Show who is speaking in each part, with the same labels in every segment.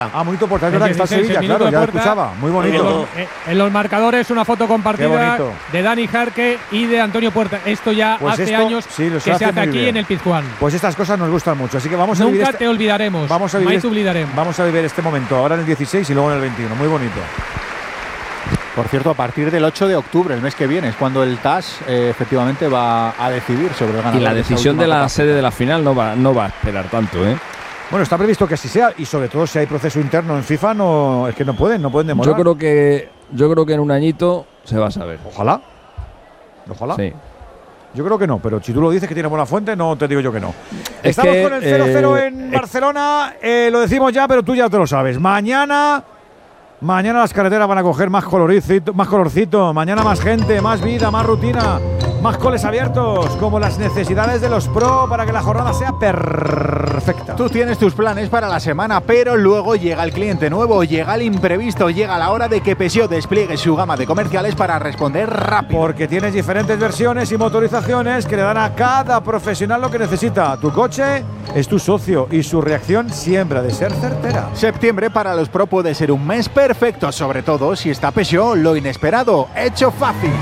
Speaker 1: Bonito portal, es verdad que está Sevilla, claro, ya lo escuchaba. Muy bonito.
Speaker 2: En los marcadores una foto compartida de Dani Jarque y de Antonio Puerta. Esto ya hace años que se hace aquí en el Pizjuán.
Speaker 1: Pues estas cosas nos gustan mucho, así que vamos a vivir.
Speaker 2: Nunca te olvidaremos.
Speaker 1: Vamos a vivir este momento ahora en el 16 y luego en el 21. Muy bonito.
Speaker 3: Por cierto, a partir del 8 de octubre, el mes que viene, es cuando el TAS efectivamente va a decidir sobre el ganador.
Speaker 4: Y la decisión de la sede de la final no va a esperar tanto, ¿eh?
Speaker 1: Bueno, está previsto que así sea, y sobre todo si hay proceso interno en FIFA, es que no pueden demorar.
Speaker 4: Yo creo que en un añito se va a saber.
Speaker 1: Ojalá. Sí. Yo creo que no, pero si tú lo dices que tiene buena fuente, no te digo yo que no. Estamos con el 0-0 en Barcelona, lo decimos ya, pero tú ya te lo sabes. Mañana las carreteras van a coger más colorcito, mañana más gente, más vida, más rutina, más coles abiertos, como las necesidades de los pro para que la jornada sea perfecta.
Speaker 3: Tú tienes tus planes para la semana, pero luego llega el cliente nuevo, llega el imprevisto, llega la hora de que Peugeot despliegue su gama de comerciales para responder rápido.
Speaker 1: Porque tienes diferentes versiones y motorizaciones que le dan a cada profesional lo que necesita. Tu coche es tu socio y su reacción siempre ha de ser certera.
Speaker 3: Septiembre para los pro puede ser un mes perfecto, sobre todo si está Peugeot, lo inesperado, hecho fácil.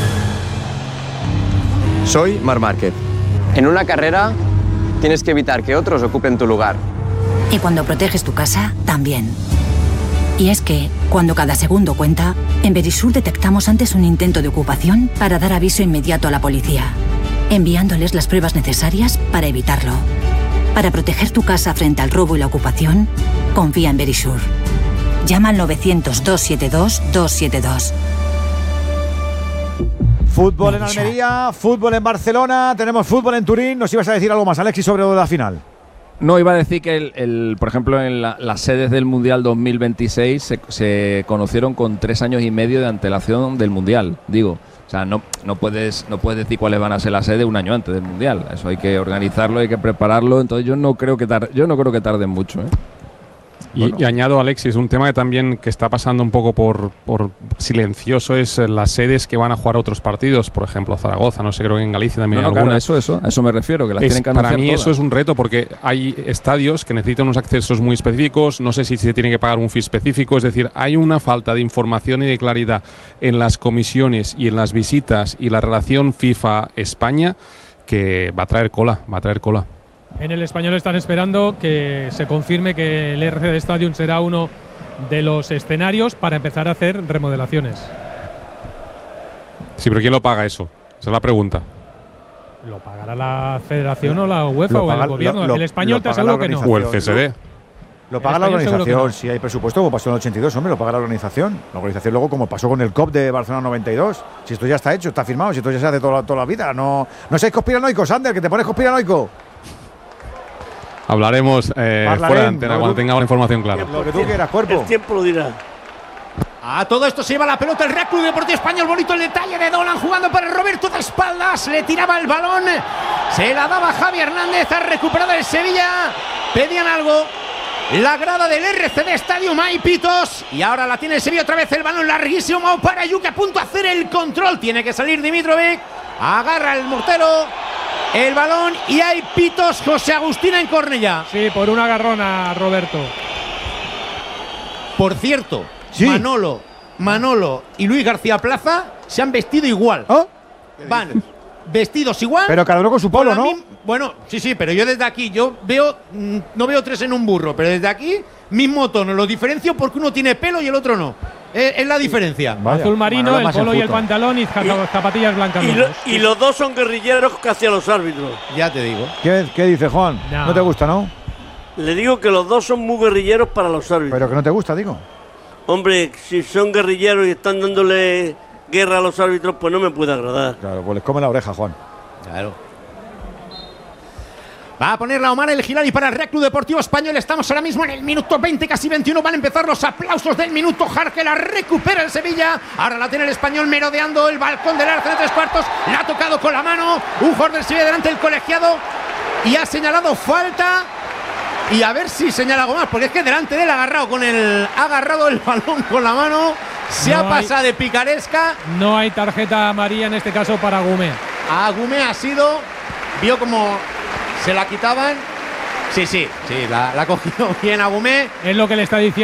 Speaker 5: Soy Marc Márquez. En una carrera tienes que evitar que otros ocupen tu lugar.
Speaker 6: Y cuando proteges tu casa, también. Y es que, cuando cada segundo cuenta, en Verisur detectamos antes un intento de ocupación para dar aviso inmediato a la policía, enviándoles las pruebas necesarias para evitarlo. Para proteger tu casa frente al robo y la ocupación, confía en Verisur. Llama al 900-272-272.
Speaker 1: Fútbol en Almería, fútbol en Barcelona, tenemos fútbol en Turín. ¿Nos ibas a decir algo más, Alexis, sobre la final?
Speaker 4: No, iba a decir que, por ejemplo, en las sedes del Mundial 2026 se conocieron con 3 años y medio de antelación del Mundial, digo. O sea, no puedes decir cuáles van a ser las sedes un año antes del Mundial. Eso hay que organizarlo, hay que prepararlo. Entonces yo no creo que tarden mucho, ¿eh?
Speaker 7: Y añado, Alexis, un tema que está pasando un poco por silencioso es las sedes que van a jugar otros partidos, por ejemplo Zaragoza, no sé, creo que en Galicia también hay alguna.
Speaker 4: Claro, a eso me refiero, que las tienen que anunciar
Speaker 7: para mí
Speaker 4: todas.
Speaker 7: Eso es un reto porque hay estadios que necesitan unos accesos muy específicos, no sé si se tiene que pagar un fee específico, es decir, hay una falta de información y de claridad en las comisiones y en las visitas y la relación FIFA-España que va a traer cola.
Speaker 2: En el Español están esperando que se confirme que el RCD Stadium será uno de los escenarios para empezar a hacer remodelaciones.
Speaker 7: Sí, pero ¿quién lo paga eso? Esa es la pregunta.
Speaker 2: ¿Lo pagará la Federación o la UEFA o el Gobierno? El Español te aseguro que no.
Speaker 7: O el CSD.
Speaker 1: Lo paga la organización, si hay presupuesto, como pasó en el 82, hombre, lo paga la organización. La organización luego, como pasó con el COP de Barcelona 92. Si esto ya está hecho, está firmado, si esto ya se hace toda la vida. No seáis conspiranoicos, Ander, que te pones conspiranoico.
Speaker 7: Hablaremos fuera de antena cuando tengamos la información clara.
Speaker 1: Lo que tú quieras, cuerpo.
Speaker 8: El tiempo lo dirá.
Speaker 9: A todo esto se lleva la pelota el Real Club Deportivo Español. Bonito el detalle de Dolan jugando para Roberto de espaldas. Le tiraba el balón. Se la daba Javi Hernández. Ha recuperado el Sevilla. Pedían algo. La grada del RCD Stadium, hay pitos. Y ahora la tiene el Sevilla otra vez. El balón larguísimo para Yuki, a punto de hacer el control. Tiene que salir Dimitrovic. Agarra el mortero. El balón y hay pitos. José Agustín en Cornellá.
Speaker 2: Sí, por un agarrón a Roberto.
Speaker 9: Por cierto, sí. Manolo y Luis García Plaza se han vestido igual.
Speaker 1: ¿Oh?
Speaker 9: Van vestidos igual.
Speaker 1: Pero cada uno con su polo, ¿no?
Speaker 9: Bueno, sí, pero yo desde aquí, no veo 3 en un burro, pero desde aquí, mismo tono. Lo diferencio porque uno tiene pelo y el otro no. Es la diferencia.
Speaker 2: Vaya, azul marino, el polo y el pantalón y zapatillas blancas.
Speaker 8: Y los dos son guerrilleros casi a los árbitros.
Speaker 9: Ya te digo.
Speaker 1: ¿Qué dice Juan? No te gusta, ¿no?
Speaker 8: Le digo que los dos son muy guerrilleros para los árbitros.
Speaker 1: Pero que no te gusta, digo.
Speaker 8: Hombre, si son guerrilleros y están dándole guerra a los árbitros, pues no me puede agradar.
Speaker 1: Claro, pues les come la oreja, Juan.
Speaker 9: Claro. Va a poner la Omar el Gilani para el Real Club Deportivo Español. Estamos ahora mismo en el minuto 20, casi 21. Van a empezar los aplausos del minuto. Jarque la recupera el Sevilla. Ahora la tiene el Español merodeando el balcón del arco de 3/4. La ha tocado con la mano. Un jugador del Sevilla delante del colegiado. Y ha señalado falta. Y a ver si señala algo más. Porque es que delante de él ha agarrado el balón con la mano. Se ha pasado de picaresca.
Speaker 2: No hay tarjeta amarilla en este caso para Agumé.
Speaker 9: Agumé ha sido. Vio como se la quitaban. Sí, la ha cogido bien Agumé.
Speaker 2: Es lo que le está diciendo.